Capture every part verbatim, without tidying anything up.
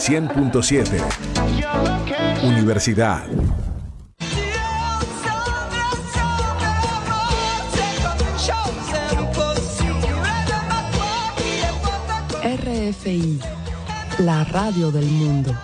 cien punto siete. Universidad. R F I, la radio del mundo.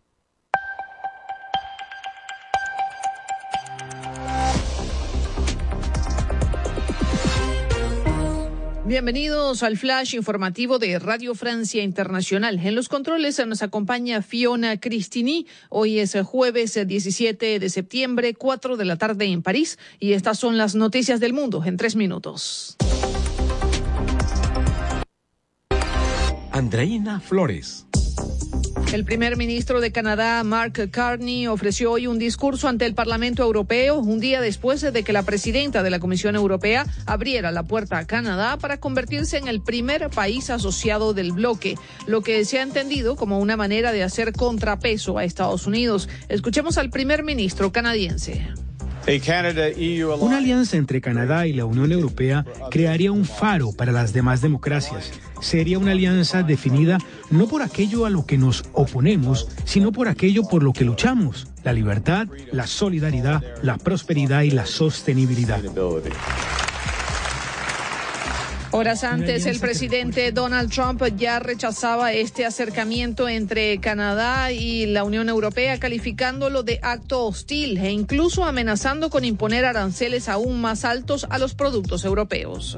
Bienvenidos al flash informativo de Radio Francia Internacional. En los controles nos acompaña Fiona Cristini. Hoy es jueves diecisiete de septiembre, cuatro de la tarde en París, y estas son las noticias del mundo en tres minutos. Andreina Flores. El primer ministro de Canadá, Mark Carney, ofreció hoy un discurso ante el Parlamento Europeo, un día después de que la presidenta de la Comisión Europea abriera la puerta a Canadá para convertirse en el primer país asociado del bloque, lo que se ha entendido como una manera de hacer contrapeso a Estados Unidos. Escuchemos al primer ministro canadiense. Una alianza entre Canadá y la Unión Europea crearía un faro para las demás democracias. Sería una alianza definida no por aquello a lo que nos oponemos, sino por aquello por lo que luchamos: la libertad, la solidaridad, la prosperidad y la sostenibilidad. Horas antes, el presidente Donald Trump ya rechazaba este acercamiento entre Canadá y la Unión Europea, calificándolo de acto hostil e incluso amenazando con imponer aranceles aún más altos a los productos europeos.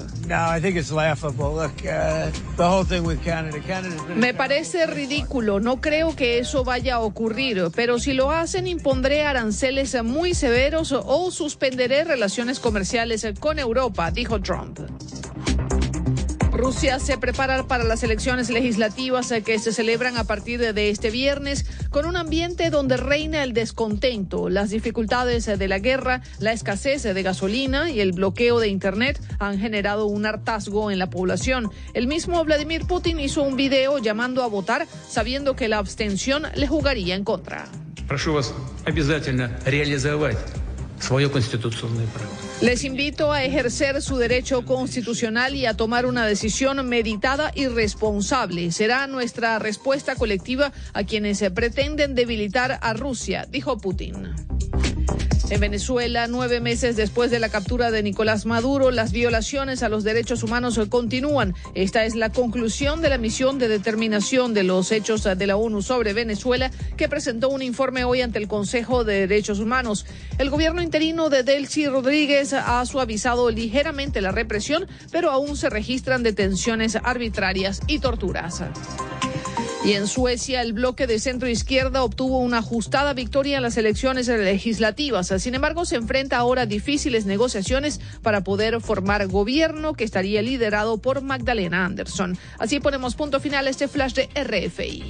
Me parece ridículo, no creo que eso vaya a ocurrir, pero si lo hacen, impondré aranceles muy severos o suspenderé relaciones comerciales con Europa, dijo Trump. Rusia se prepara para las elecciones legislativas que se celebran a partir de este viernes, con un ambiente donde reina el descontento. Las dificultades de la guerra, la escasez de gasolina y el bloqueo de Internet han generado un hartazgo en la población. El mismo Vladimir Putin hizo un video llamando a votar, sabiendo que la abstención le jugaría en contra. Прошу вас обязательно реализовать свое конституционное право. Les invito a ejercer su derecho constitucional y a tomar una decisión meditada y responsable. Será nuestra respuesta colectiva a quienes pretenden debilitar a Rusia, dijo Putin. En Venezuela, nueve meses después de la captura de Nicolás Maduro, las violaciones a los derechos humanos continúan. Esta es la conclusión de la misión de determinación de los hechos de la ONU sobre Venezuela, que presentó un informe hoy ante el Consejo de Derechos Humanos. El gobierno interino de Delcy Rodríguez ha suavizado ligeramente la represión, pero aún se registran detenciones arbitrarias y torturas. Y en Suecia, el bloque de centro izquierda obtuvo una ajustada victoria en las elecciones legislativas. Sin embargo, se enfrenta ahora a difíciles negociaciones para poder formar gobierno que estaría liderado por Magdalena Andersson. Así ponemos punto final a este flash de R F I.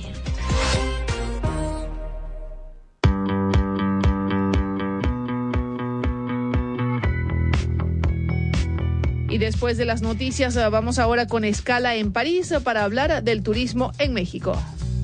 Y después de las noticias, vamos ahora con escala en París para hablar del turismo en México.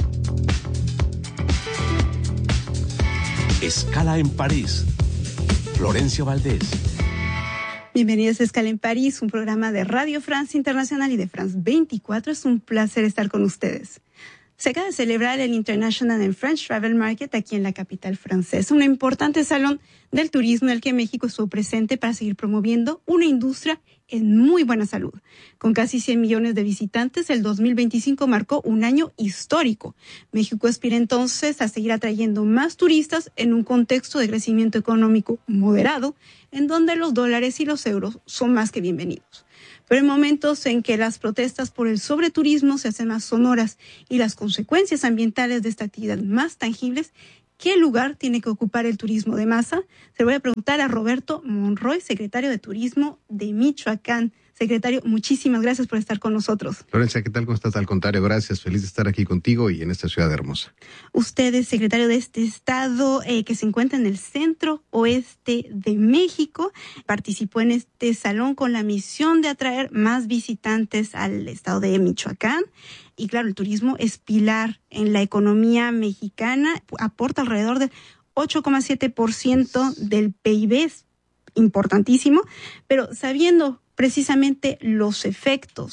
Escala en París. Florencia Valdés. Bienvenidos a Escala en París, un programa de Radio Francia Internacional y de France veinticuatro. Es un placer estar con ustedes. Se acaba de celebrar el International and French Travel Market aquí en la capital francesa, un importante salón del turismo en el que México estuvo presente para seguir promoviendo una industria en muy buena salud. Con casi cien millones de visitantes, el dos mil veinticinco marcó un año histórico. México aspira entonces a seguir atrayendo más turistas en un contexto de crecimiento económico moderado, en donde los dólares y los euros son más que bienvenidos. Pero en momentos en que las protestas por el sobreturismo se hacen más sonoras y las consecuencias ambientales de esta actividad más tangibles, ¿qué lugar tiene que ocupar el turismo de masa? Se lo voy a preguntar a Roberto Monroy, secretario de Turismo de Michoacán. Secretario, muchísimas gracias por estar con nosotros. Florencia, ¿qué tal? ¿Cómo estás? Al contrario, gracias. Feliz de estar aquí contigo y en esta ciudad hermosa. Usted es secretario de este estado eh, que se encuentra en el centro oeste de México. Participó en este salón con la misión de atraer más visitantes al estado de Michoacán. Y claro, el turismo es pilar en la economía mexicana. Aporta alrededor del ocho coma siete por ciento del P I B. Es importantísimo, pero sabiendo precisamente los efectos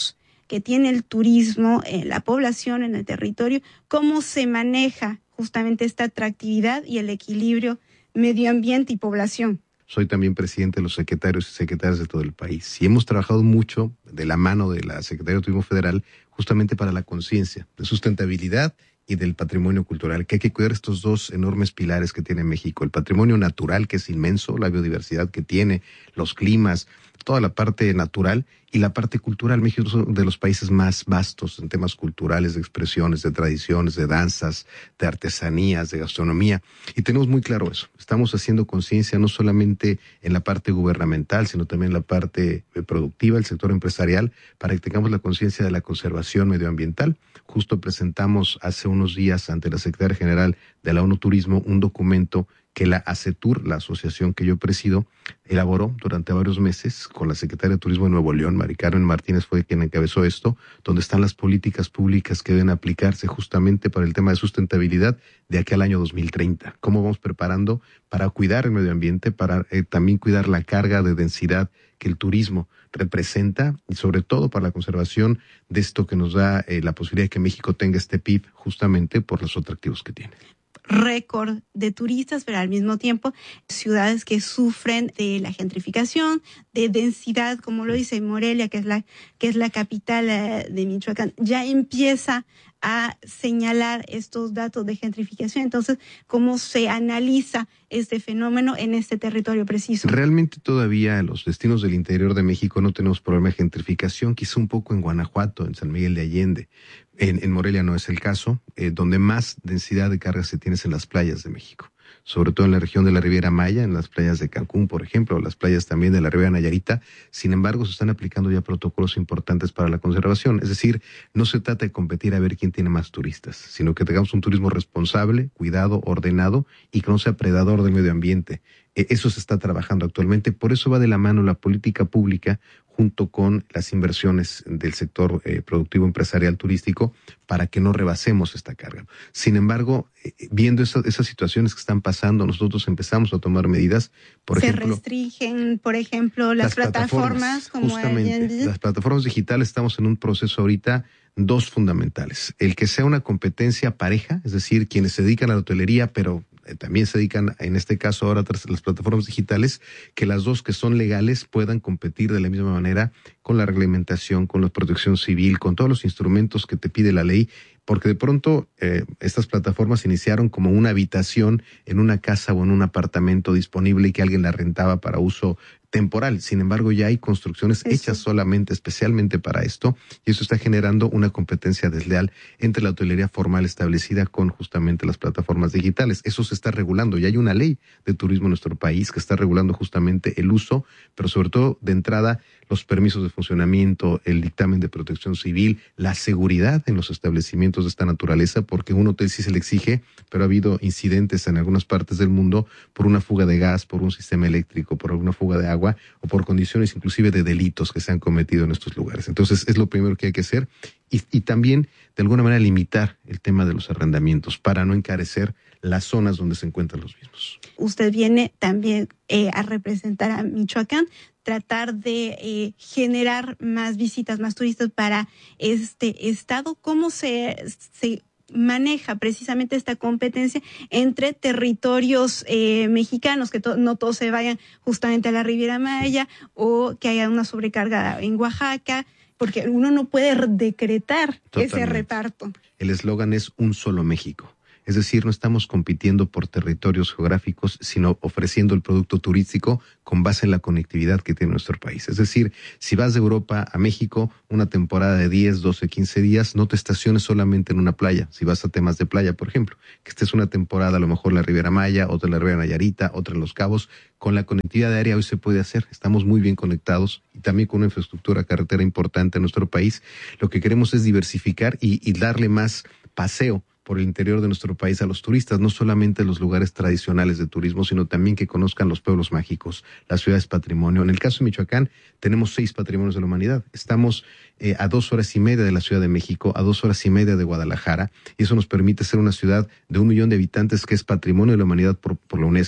que tiene el turismo en la población, en el territorio, cómo se maneja justamente esta atractividad y el equilibrio medio ambiente y población. Soy también presidente de los secretarios y secretarias de todo el país y hemos trabajado mucho de la mano de la Secretaría de Turismo Federal justamente para la conciencia de sustentabilidad y del patrimonio cultural, que hay que cuidar estos dos enormes pilares que tiene México, el patrimonio natural, que es inmenso, la biodiversidad que tiene, los climas, toda la parte natural, y la parte cultural. México es uno de los países más vastos en temas culturales, de expresiones, de tradiciones, de danzas, de artesanías, de gastronomía, y tenemos muy claro eso. Estamos haciendo conciencia no solamente en la parte gubernamental, sino también en la parte productiva, el sector empresarial, para que tengamos la conciencia de la conservación medioambiental. Justo presentamos hace unos días ante la Secretaría General de la ONU Turismo un documento que la ACETUR, la asociación que yo presido, elaboró durante varios meses con la Secretaria de Turismo de Nuevo León, Mari Carmen Martínez fue quien encabezó esto, donde están las políticas públicas que deben aplicarse justamente para el tema de sustentabilidad de aquí al año dos mil treinta. Cómo vamos preparando para cuidar el medio ambiente, para eh, también cuidar la carga de densidad que el turismo representa y sobre todo para la conservación de esto que nos da eh, la posibilidad de que México tenga este P I B justamente por los atractivos que tiene. Récord de turistas, pero al mismo tiempo ciudades que sufren de la gentrificación, de densidad, como lo dice Morelia, que es la que es la capital de Michoacán, ya empieza a señalar estos datos de gentrificación. Entonces, ¿cómo se analiza este fenómeno en este territorio preciso? Realmente todavía en los destinos del interior de México no tenemos problema de gentrificación, quizá un poco en Guanajuato, en San Miguel de Allende. En, en Morelia no es el caso. Eh, donde más densidad de carga se tiene es en las playas de México, sobre todo en la región de la Riviera Maya, en las playas de Cancún, por ejemplo, o las playas también de la Riviera Nayarita. Sin embargo, se están aplicando ya protocolos importantes para la conservación. Es decir, no se trata de competir a ver quién tiene más turistas, sino que tengamos un turismo responsable, cuidado, ordenado y que no sea predador del medio ambiente. Eso se está trabajando actualmente, por eso va de la mano la política pública junto con las inversiones del sector eh, productivo empresarial turístico para que no rebasemos esta carga. Sin embargo, eh, viendo esa, esas situaciones que están pasando, nosotros empezamos a tomar medidas. Por se ejemplo, restringen, por ejemplo, las, las plataformas, plataformas como justamente, Airbnb. Las plataformas digitales, estamos en un proceso ahorita, dos fundamentales. El que sea una competencia pareja, es decir, quienes se dedican a la hotelería, pero también se dedican, en este caso ahora tras las plataformas digitales, que las dos que son legales puedan competir de la misma manera con la reglamentación, con la protección civil, con todos los instrumentos que te pide la ley, porque de pronto eh, estas plataformas iniciaron como una habitación en una casa o en un apartamento disponible y que alguien la rentaba para uso temporal. Sin embargo, ya hay construcciones eso. hechas solamente, especialmente para esto, y eso está generando una competencia desleal entre la hotelería formal establecida con justamente las plataformas digitales. Eso se está regulando. Ya hay una ley de turismo en nuestro país que está regulando justamente el uso, pero sobre todo de entrada los permisos de funcionamiento, el dictamen de protección civil, la seguridad en los establecimientos de esta naturaleza, porque un hotel sí se le exige, pero ha habido incidentes en algunas partes del mundo por una fuga de gas, por un sistema eléctrico, por alguna fuga de agua o por condiciones inclusive de delitos que se han cometido en estos lugares. Entonces es lo primero que hay que hacer y, y también de alguna manera limitar el tema de los arrendamientos para no encarecer las zonas donde se encuentran los mismos. Usted viene también eh, a representar a Michoacán, tratar de eh, generar más visitas, más turistas para este estado. ¿Cómo se, se maneja precisamente esta competencia entre territorios eh, mexicanos, que to- no todos se vayan justamente a la Riviera Maya o que haya una sobrecarga en Oaxaca? Porque uno no puede decretar Totalmente. ese reparto. El eslogan es un solo México. Es decir, no estamos compitiendo por territorios geográficos, sino ofreciendo el producto turístico con base en la conectividad que tiene nuestro país. Es decir, si vas de Europa a México, una temporada de diez, doce, quince días, no te estaciones solamente en una playa. Si vas a temas de playa, por ejemplo, que estés una temporada a lo mejor en la Riviera Maya, otra en la Riviera Nayarita, otra en Los Cabos. Con la conectividad aérea hoy se puede hacer. Estamos muy bien conectados y también con una infraestructura carretera importante en nuestro país. Lo que queremos es diversificar y, y darle más paseo por el interior de nuestro país a los turistas, no solamente los lugares tradicionales de turismo, sino también que conozcan los pueblos mágicos, las ciudades patrimonio. En el caso de Michoacán, tenemos seis patrimonios de la humanidad. Estamos eh, a dos horas y media de la Ciudad de México, a dos horas y media de Guadalajara, y eso nos permite ser una ciudad de un millón de habitantes que es patrimonio de la humanidad por, por la UNESCO,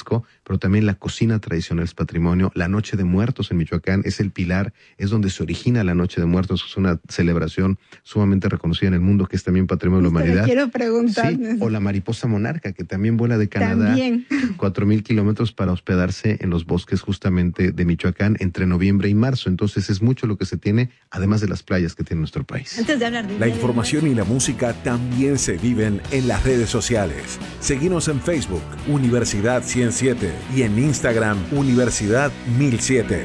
pero también la cocina tradicional es patrimonio. La Noche de Muertos en Michoacán es el pilar, es donde se origina la Noche de Muertos, es una celebración sumamente reconocida en el mundo, que es también patrimonio de la humanidad. Quiero preguntar. Sí, o la mariposa monarca, que también vuela de Canadá cuatro mil kilómetros para hospedarse en los bosques justamente de Michoacán entre noviembre y marzo. Entonces es mucho lo que se tiene, además de las playas que tiene nuestro país. Antes de hablar de la información y la música también se viven en las redes sociales. Seguinos en Facebook, Universidad ciento siete, y en Instagram, Universidad mil siete.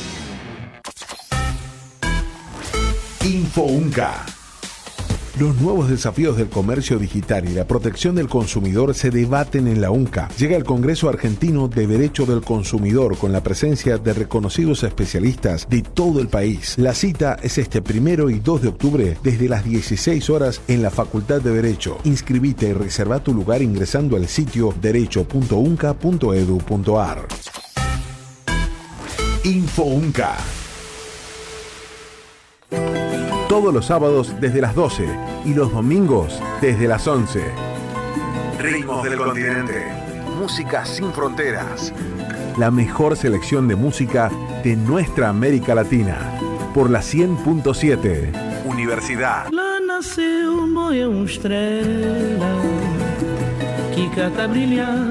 InfoUnca. Los nuevos desafíos del comercio digital y la protección del consumidor se debaten en la UNCA. Llega el Congreso Argentino de Derecho del Consumidor con la presencia de reconocidos especialistas de todo el país. La cita es este primero y dos de octubre desde las dieciséis horas en la Facultad de Derecho. Inscribite y reserva tu lugar ingresando al sitio derecho punto unca punto edu punto ar. InfoUnca. Todos los sábados desde las doce y los domingos desde las once. Ritmos del continente. Música sin fronteras. La mejor selección de música de nuestra América Latina. Por la cien punto siete. Universidad. Lá nasceu uma estrela que cata brilhar.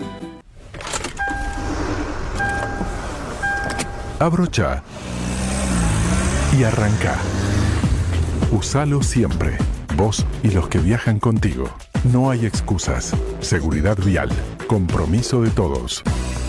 Abrocha y arranca. Usalo siempre, vos y los que viajan contigo. No hay excusas. Seguridad vial. Compromiso de todos.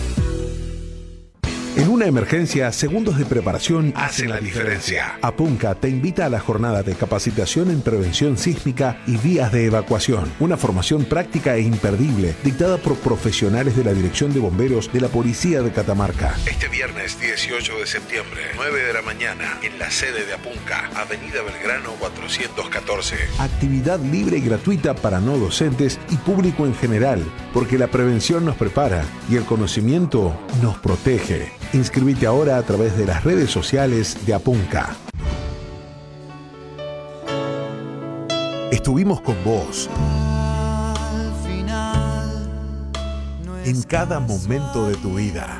En una emergencia, segundos de preparación hacen la diferencia. Apunca te invita a la jornada de capacitación en prevención sísmica y vías de evacuación. Una formación práctica e imperdible dictada por profesionales de la Dirección de Bomberos de la Policía de Catamarca. Este viernes dieciocho de septiembre, nueve de la mañana, en la sede de Apunca, Avenida Belgrano cuatrocientos catorce. Actividad libre y gratuita para no docentes y público en general, porque la prevención nos prepara y el conocimiento nos protege. Inscríbete ahora a través de las redes sociales de Apunca. Estuvimos con vos en cada momento de tu vida.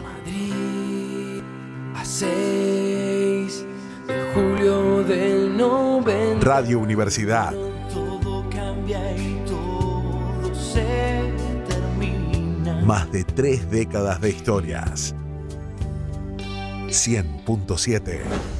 A seis de julio del noventa. Radio Universidad. Todo cambia y todo se termina. Más de tres décadas de historias. cien punto siete.